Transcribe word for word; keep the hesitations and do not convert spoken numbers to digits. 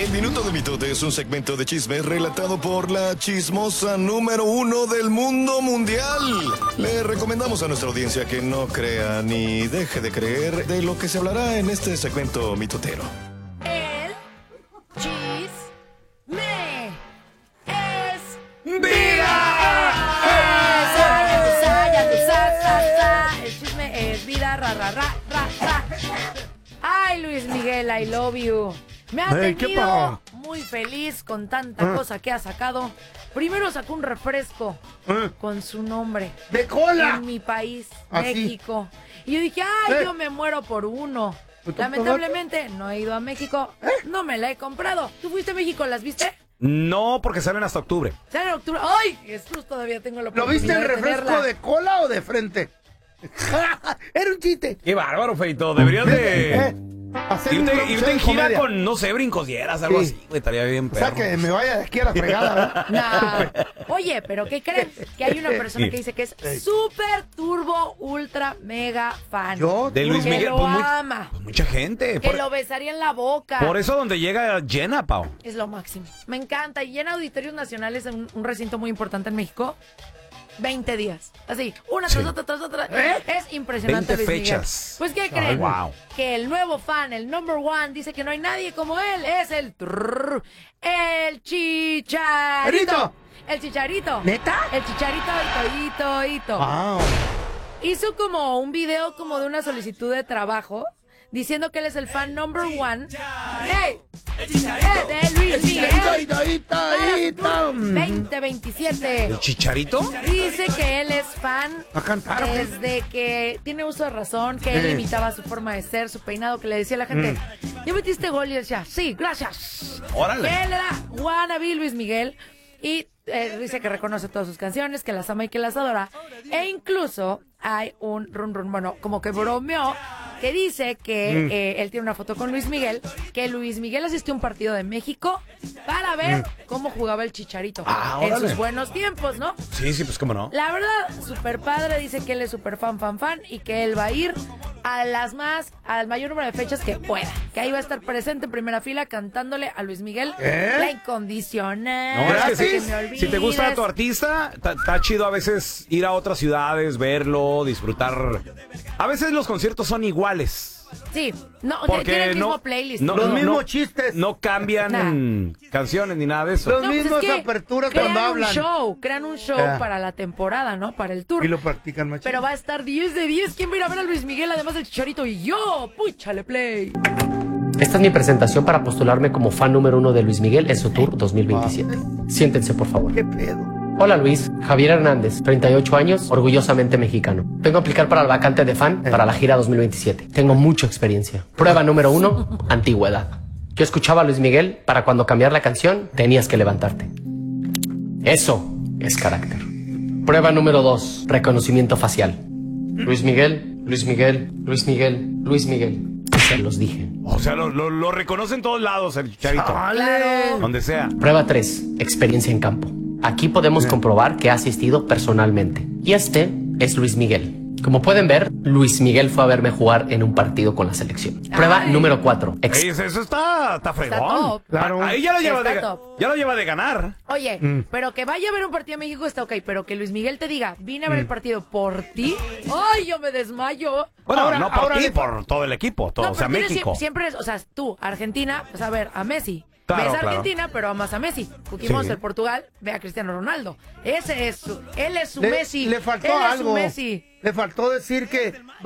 El Minuto de Mitote es un segmento de chismes relatado por la chismosa número uno del mundo mundial. Le recomendamos a nuestra audiencia que no crea ni deje de creer de lo que se hablará en este segmento mitotero. El chisme es ¡vida! El chisme es vida, ra, ra, ra, ra, ra. Ay, Luis Miguel, I love you. Me ha Hey, ¿qué tenido pasó? muy feliz con tanta Ah. cosa que ha sacado. Primero sacó un refresco Ah. con su nombre. ¡De cola! En mi país, Así. México. Y yo dije, ay, Eh. yo me muero por uno. ¿Tú te Lamentablemente no he ido a México, no me la he comprado. ¿Tú fuiste a México? ¿Las viste? No, porque salen hasta octubre. Sale en octubre. ¡Ay! Jesús, todavía tengo la ¿Lo oportunidad viste el de refresco tenerla. de cola o de frente? Era un chiste. Qué bárbaro, Feito. Deberías de Eh, hacer un irte, show irte de en gira comedia. con, no sé, brincosieras, algo Sí. así. Güey, estaría bien, O perro. sea, que me vaya de aquí a la fregada, ¿verdad? Nah. Oye, pero ¿qué creen? Que hay una persona Sí. que dice que es súper turbo, ultra, mega fan. Yo, De Luis que Miguel. lo Pues, muy- ama. pues mucha gente. Que Por, lo besaría en la boca. por eso donde llega llena, Pau. Es lo máximo. Me encanta. Y llena auditorios nacionales en un, un recinto muy importante en México. veinte días. Así, una tras Sí. otra, tras otra. ¿Eh? Es impresionante, veinte Luis Miguel. fechas. Pues, ¿qué creen? wow. Que el nuevo fan, el number one, dice que no hay nadie como él. Es el... trrr, el Chicharito. Charito. El Chicharito. ¿Neta? El Chicharito, Ito, Ito, Ito. Wow. Hizo como un video como de una solicitud de trabajo diciendo que él es el fan number one. ¡Ey! ¡Eh, de Luis Miguel! Ito, ito, ito. veinte veintisiete. ¿El Chicharito? Dice que él es fan ¿A cantar o qué? desde que tiene uso de razón, que él Eh. imitaba su forma de ser, su peinado, que le decía a la gente, ¿ya metiste gol? Y él decía, sí, gracias. Órale. Que él era wannabe Luis Miguel y eh, dice que reconoce todas sus canciones, que las ama y que las adora. E incluso hay un run run, bueno, como que bromeó, que dice que Mm. eh, él tiene una foto con Luis Miguel, que Luis Miguel asistió a un partido de México para ver cómo jugaba el Chicharito Ah, en órale. sus buenos tiempos, ¿no? Sí, sí, pues cómo no. La verdad, súper padre, dice que él es súper fan, fan, fan y que él va a ir a las más, al mayor número de fechas que pueda. Que ahí va a estar presente en primera fila cantándole a Luis Miguel ¿Eh? La Incondicional. No, es que ¿Gratis? sí, me olvides. si te gusta tu artista, está chido a veces ir a otras ciudades, verlo, disfrutar. A veces los conciertos son iguales. Sí, no, Porque tiene el mismo no, playlist. no, Los no, mismos no- chistes. No cambian canciones ni nada de eso. Los No, pues es mismos que aperturas crean cuando un hablan. show, crean un show Ah. para la temporada, ¿no? Para el tour. Y lo practican más. Pero va a estar diez de diez. ¿Quién va a ir a ver a Luis Miguel además del Chicharito? Y yo, púchale play. Esta es mi presentación para postularme como fan número uno de Luis Miguel en su tour dos mil veintisiete. Siéntense, por favor. ¿Qué pedo? Hola Luis, Javier Hernández, treinta y ocho años, orgullosamente mexicano. Vengo a aplicar para la vacante de fan para la gira dos mil veintisiete. Tengo mucha experiencia. Prueba número uno, antigüedad. Yo escuchaba a Luis Miguel para cuando cambiar la canción tenías que levantarte. Eso es carácter. Prueba número dos, reconocimiento facial. Luis Miguel, Luis Miguel, Luis Miguel, Luis Miguel. Se los dije. O sea, lo, lo, lo reconoce en todos lados el Chicharito. ¡Dale! Donde sea. Prueba tres, experiencia en campo. Aquí podemos comprobar que ha asistido personalmente. Y este es Luis Miguel. Como pueden ver, Luis Miguel fue a verme jugar en un partido con la selección. Prueba Ay. número cuatro. Ey, eso eso está, está fregón. top. Claro. Ahí ya lo lleva Está de, top. ya lo lleva de ganar. Oye, Mm. pero que vaya a ver un partido de México está ok, pero que Luis Miguel te diga, vine a ver Mm. el partido por ti. ¡Ay, yo me desmayo! Bueno, Ahora- no por ahora ti, le- por todo el equipo. Todo, No, o sea, pero tienes México. sie- Siempre es, o sea, tú, Argentina, pues a ver, a Messi. Claro, Ves a claro. Argentina, pero amas a Messi. Cookie Sí. Monster, Portugal, ve a Cristiano Ronaldo. Ese es su, él es su Le, Messi. le faltó él es su algo. Messi. Le faltó decir que